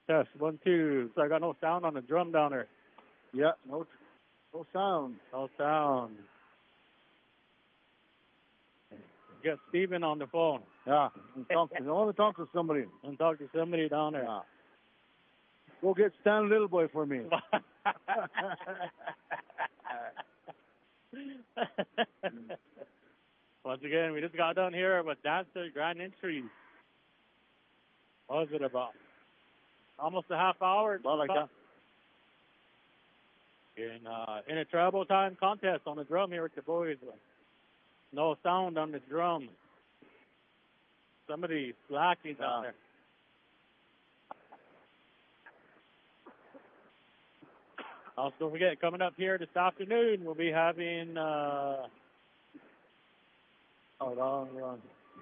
Test 1, 2. So I got no sound on the drum down there. Yeah, no sound. No sound. Get Steven on the phone. Yeah, I want to talk to somebody. And talk to somebody down there. Yeah. Go get Stan Little Boy for me. Once again, we just got done here with Dancer Grand Entry. What was it about? Almost a half hour. About like that. In a treble time contest on the drum here with the boys. No sound on the drum. Somebody slacking down there. Also, don't forget, coming up here this afternoon, we'll be having, hold on.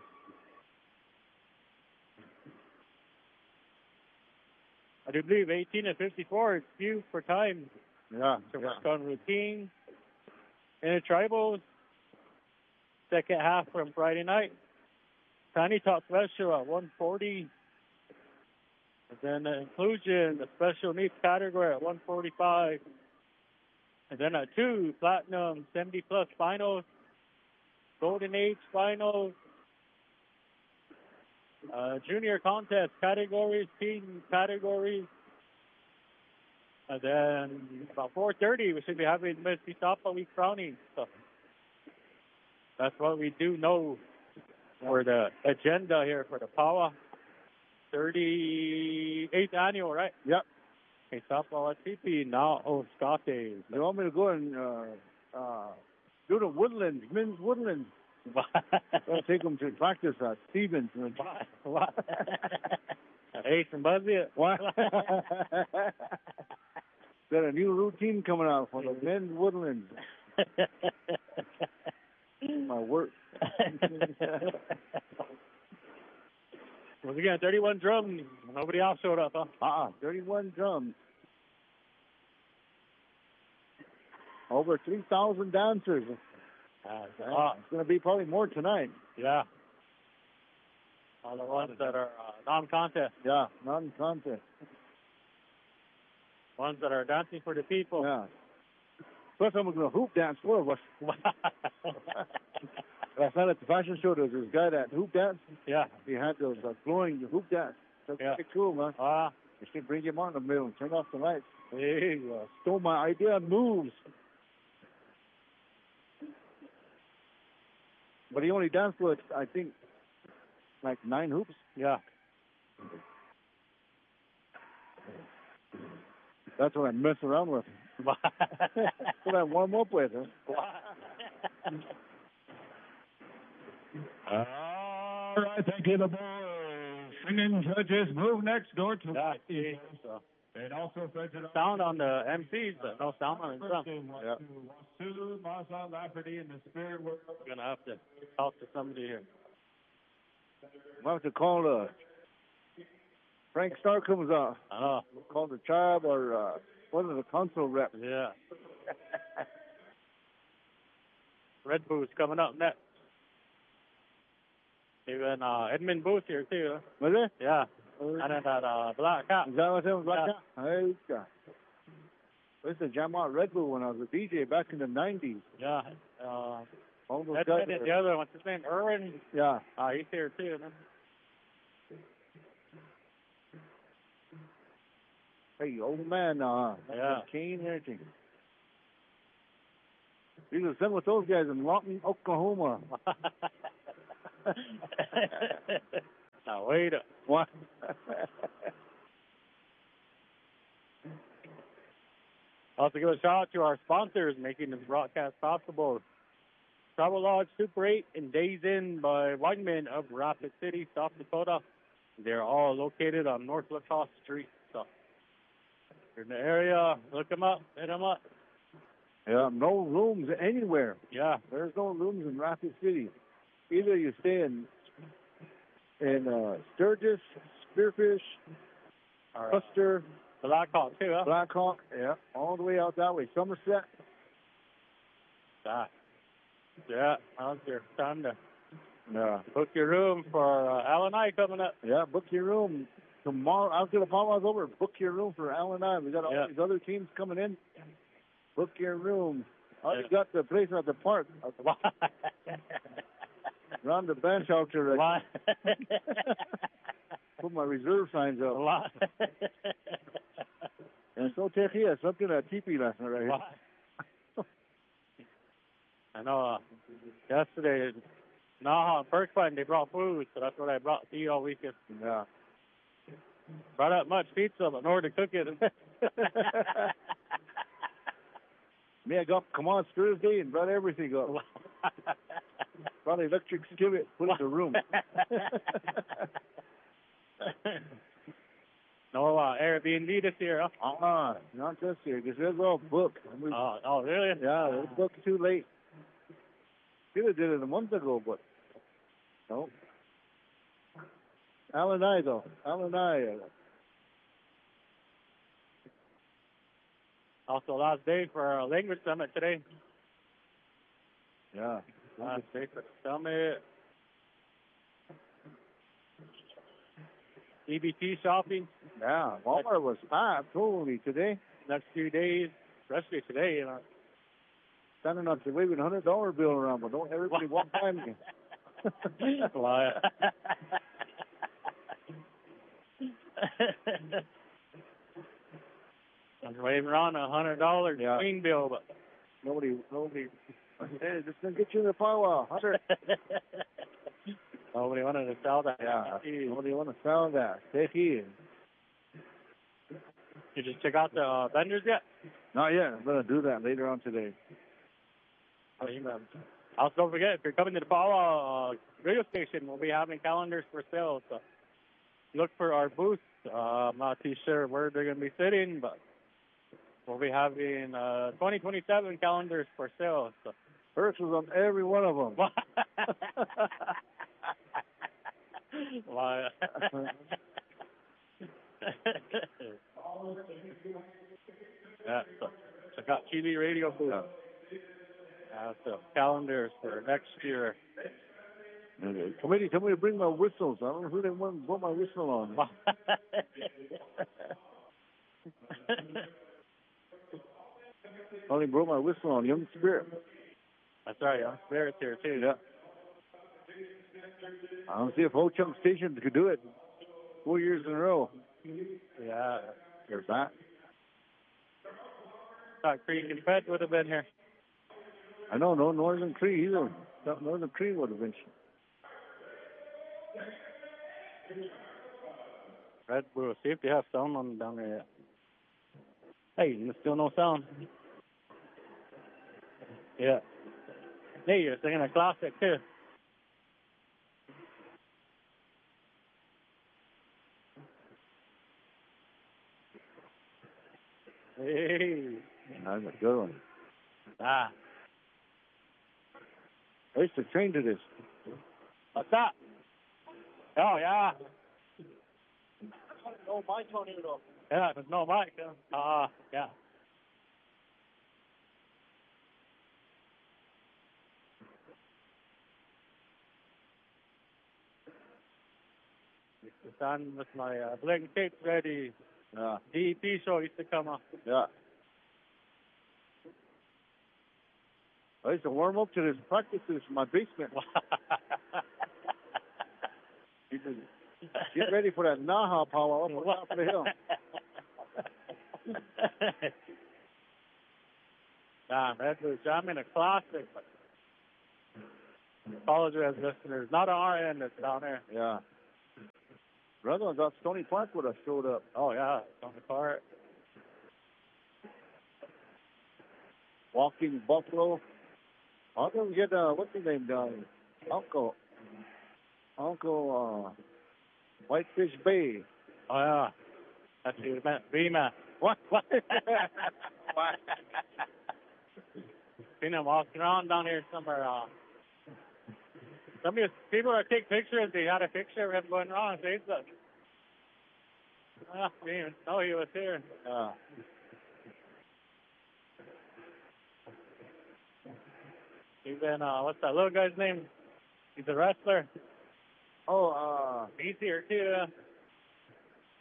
I do believe 18 and 54 is few for time. Yeah. To work on routine. In the tribals, second half from Friday night. Tiny Talk Special at 140. And then the inclusion, the special needs category at 145. And then at 2, platinum 70 plus finals, golden age finals, junior contest categories, teen categories. And then about 4:30, we should be having Miss Pitapa Week crowning. So that's what we do know for the agenda here for the PAWA 38th annual, right? Yep. Pitapa Tipi now Oscate. You want me to go and do the woodlands, men's woodlands? I'll take them to practice at Stevens. What? Ace and Buzzy? What? Got a new routine coming out for the men's woodlands. My work. Once again, 31 drums. Nobody else showed up, huh? 31 drums. Over 3,000 dancers. It's going to be probably more tonight. Yeah. All the ones that are non-contest. Yeah, non-contest. Ones that are dancing for the people. Yeah. Plus, I'm going to hoop dance for us. Last night at the fashion show, there was this guy that hoop dance. Yeah. He had those glowing hoop dance. That's pretty cool, man. You should bring him on in the middle and turn off the lights. He stole my idea and moves. But he only danced with, I think, like 9 hoops. Yeah. That's what I mess around with. That's what I warm up with. All right, thank you, the boys. Singing judges move next door to and also sound on the MCs, but no sound on the drum. Sue, Marcel Lafferty, and the Spirit World. We're gonna have to talk to somebody here. We'll have to call Frank Starr comes out. Call the tribe or one of the council reps. Yeah. Red Boo's coming up next. Even Edmund Booth here too. Was it? Yeah. And then that Black Cat. Is that what it was, Black Cat? Hey, God. I used to jam out Red Bull when I was a DJ back in the 90s. Yeah. All those Edmund and the other, what's his name? Irwin? Yeah. He's here too, man. Hey, old man, Kane and everything. You can sing with those guys in Lawton, Oklahoma. Now, wait up. What? Also, give a shout out to our sponsors making this broadcast possible. Travel Lodge Super 8 and Days Inn by Weinman of Rapid City, South Dakota. They're all located on North Lacoste Street. So, if you're in the area, look them up, hit them up. Yeah, no rooms anywhere. Yeah. There's no rooms in Rapid City. Either you stay in Sturgis, Spearfish, Custer, Blackhawk too, huh? Blackhawk, yeah, all the way out that way. Somerset. Yeah, now's your time to book your room for L&I coming up. Yeah, book your room. tomorrow after the powwow's over, book your room for Al and I. We got all these other teams coming in. Book your room. Already got the place at the park. Around the bench out there. Put my reserve signs up. And so take here something at teepee last night right here. I know. Yesterday, Naha and Perkfine, they brought food, so that's what I brought to eat all weekend. Yeah. Brought up much pizza, but nowhere to cook it. Me, I got come on Thursday and brought everything up. Brought an electric skillet, put it in the room. No Airbnb this year, huh? Not this year, because it's all booked. Oh, really? Yeah, it was booked too late. Should have did it a month ago, but no. Al and I, though. Al and I. Also, last day for our language summit today. Yeah. Last day for the summit. EBT shopping. Yeah, Walmart was packed totally today. Next few days, especially today, you know. Standing up to waving $100 bill around, but don't everybody walk by me. I'm waving around $100 queen bill, but nobody. Hey, just gonna get you in the powwow. 100. Nobody wanted to sell that. Yeah, nobody want to sell that. Take it. You just check out the vendors yet? Not yet. I'm gonna do that later on today. Also, don't forget, if you're coming to the powwow radio station, we'll be having calendars for sale. So look for our booth. I'm not too sure where they're going to be sitting, but we'll be having 2027 calendars for sale. So. Perks was on every one of them. Yeah, so check out TV radio booth. So calendars for next year. Committee, tell me to bring my whistles. I don't know who they want to put my whistle on. Only brought my whistle on. Young Spirit. That's right. Young Spirit's here too. Yeah. I don't see if Ho Chunk Station could do it 4 years in a row. Yeah. There's that. Thought Creek and Fed would have been here. I know, no Northern Cree either. Northern Cree would have been. Red Bull, see if they have sound on down there yet. Hey, there's still no sound. Yeah. Hey, you're singing a classic too. Hey. That's a good one. Ah. I used to train to this. What's that? Oh, yeah. No mic on it though. Yeah, there's no mic. Yeah. The sun with my blank tape ready. Yeah. DEP show used to come up. Yeah. I used to warm up to this, practice this in my basement. Get ready for that Naha power up on top of the hill. Red Bull jamming a classic. Apologize, listeners. Not on our end, it's down there. Yeah. Brother, I got Stony Park would have showed up. Oh, yeah. Stony Park. Walking Buffalo. How come we get, what's his name down? Uncle Whitefish Bay. Oh, yeah. That's what you meant. Rima. What? Seen him walking around down here somewhere. Some of these people that take pictures, they had a picture of him going around on Facebook. I didn't even know he was here. Even, what's that little guy's name? He's a wrestler. Oh, he's here too.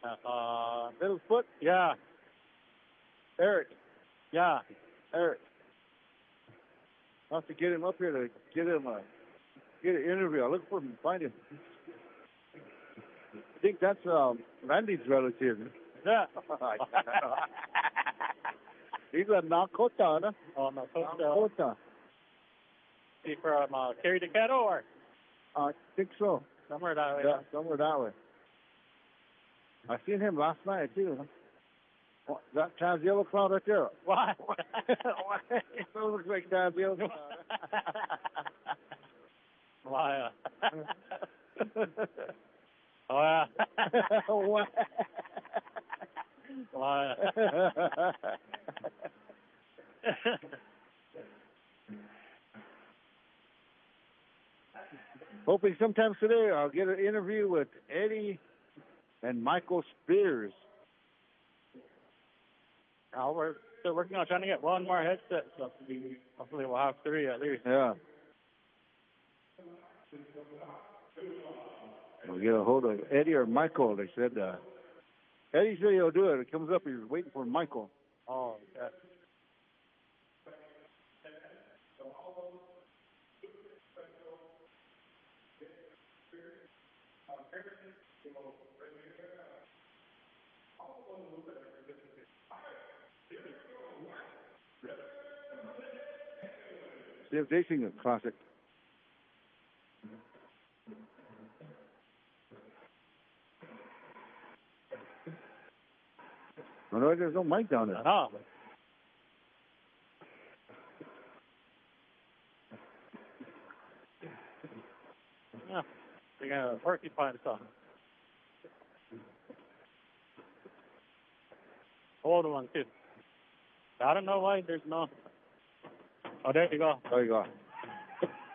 Middlefoot? Yeah. Eric. Yeah. Eric. I'll have to get him up here to get him get an interview. I'll look for him and find him. I think that's Randy's relative. Yeah. He's a Nakota, huh? Oh, Nakota. Nakota. Is he from Carrie Decato or? I think so. Somewhere that way. Yeah, somewhere that way. I seen him last night, too. Huh? That Taz Yellow Cloud right there. Why? It looks like Taz Yellow Cloud. Why? Oh, yeah. What? Why? Hoping sometime today I'll get an interview with Eddie and Michael Spears. We're still working on trying to get one more headset, so hopefully we'll have 3 at least. Yeah. We'll get a hold of Eddie or Michael. They said Eddie said he'll do it. It comes up. He's waiting for Michael. Oh, yeah. See if they sing a classic. No, there's no mic down there. No. Yeah. They got a porcupine song. Older one, too. I don't know why there's no. Oh, there you go. There you go.